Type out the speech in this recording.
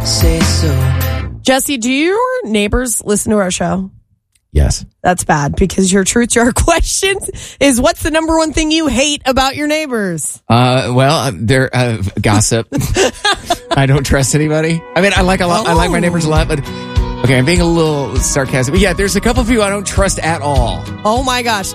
Say so. Jesse, do your neighbors listen to our show? Yes. That's bad because your truth jar question is, what's the number one thing you hate about your neighbors? Well, they're gossip. I don't trust anybody. I mean, I like my neighbors a lot, but okay, I'm being a little sarcastic. But yeah, there's a couple of people I don't trust at all. Oh my gosh.